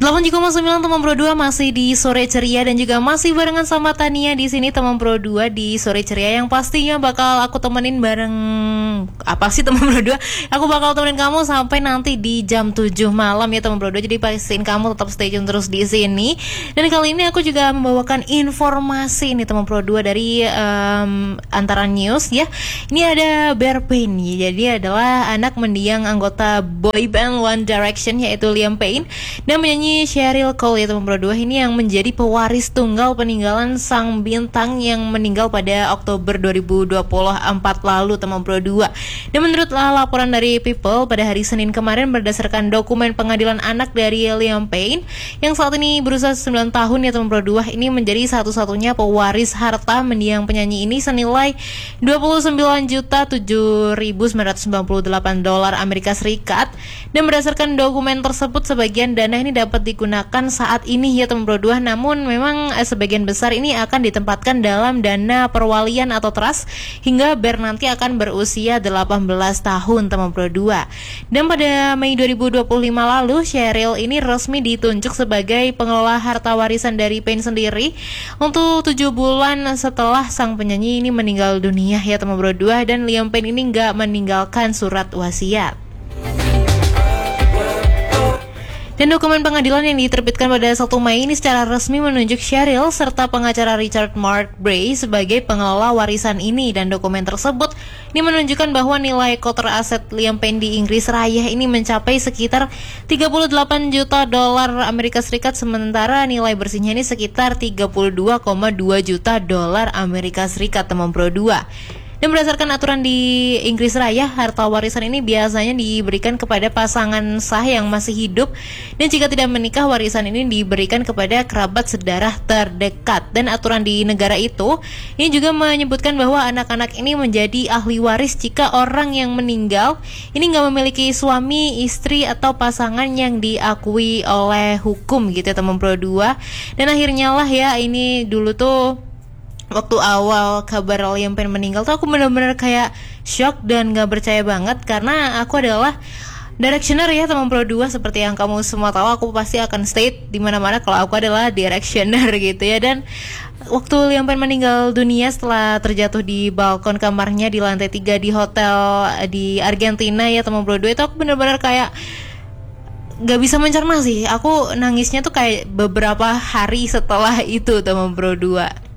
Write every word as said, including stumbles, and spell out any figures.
delapan koma sembilan teman Pro dua masih di Sore Ceria dan juga masih barengan sama Tania di sini teman Pro dua di Sore Ceria yang pastinya bakal aku temenin bareng apa sih teman Pro dua? Aku bakal temenin kamu sampai nanti di jam tujuh malam ya teman Pro dua. Jadi pastiin kamu tetap stay tune terus di sini. Dan kali ini aku juga membawakan informasi nih teman Pro dua dari um, antara news ya. Ini ada Bear Payne. Jadi adalah anak mendiang anggota boy band One Direction yaitu Liam Payne dan menyanyi Cheryl Cole ya teman Pro dua ini yang menjadi pewaris tunggal peninggalan sang bintang yang meninggal pada Oktober dua ribu dua puluh empat lalu teman Pro dua. Dan menurut laporan dari People pada hari Senin kemarin berdasarkan dokumen pengadilan anak dari Liam Payne yang saat ini berusia sembilan tahun ya teman Pro dua ini menjadi satu-satunya pewaris harta mendiang penyanyi ini senilai dua puluh sembilan juta tujuh ribu sembilan ratus sembilan puluh delapan dolar Amerika Serikat. Dan berdasarkan dokumen tersebut sebagian dana ini dapat digunakan saat ini ya teman Pro dua, namun memang eh, sebagian besar ini akan ditempatkan dalam dana perwalian atau trust hingga Bear nanti akan berusia delapan belas tahun teman Pro dua. Dan pada Mei dua ribu dua puluh lima lalu Cheryl ini resmi ditunjuk sebagai pengelola harta warisan dari Payne sendiri untuk tujuh bulan setelah sang penyanyi ini meninggal dunia ya teman Pro dua. Dan Liam Payne ini nggak meninggalkan surat wasiat. Dan dokumen pengadilan yang diterbitkan pada satu Mei ini secara resmi menunjuk Cheryl serta pengacara Richard Mark Bray sebagai pengelola warisan ini. Dan dokumen tersebut ini menunjukkan bahwa nilai kotor aset Liam Payne di Inggris Raya ini mencapai sekitar tiga puluh delapan juta dolar Amerika Serikat, sementara nilai bersihnya ini sekitar tiga puluh dua koma dua juta dolar Amerika Serikat teman Pro dua. Dan berdasarkan aturan di Inggris Raya, harta warisan ini biasanya diberikan kepada pasangan sah yang masih hidup, dan jika tidak menikah, warisan ini diberikan kepada kerabat sedarah terdekat. Dan aturan di negara itu ini juga menyebutkan bahwa anak-anak ini menjadi ahli waris jika orang yang meninggal ini nggak memiliki suami, istri atau pasangan yang diakui oleh hukum gitu ya teman Pro dua. Dan akhirnya lah ya ini dulu tuh waktu awal kabar Liam Payne meninggal tuh aku benar-benar kayak shock dan gak percaya banget, karena aku adalah Directioner ya teman Pro dua. Seperti yang kamu semua tahu, aku pasti akan state di mana-mana kalau aku adalah Directioner gitu ya. Dan waktu Liam Payne meninggal dunia setelah terjatuh di balkon kamarnya di lantai tiga di hotel di Argentina ya teman Pro dua, itu aku benar-benar kayak gak bisa mencerna sih. Aku nangisnya tuh kayak beberapa hari setelah itu teman Pro dua.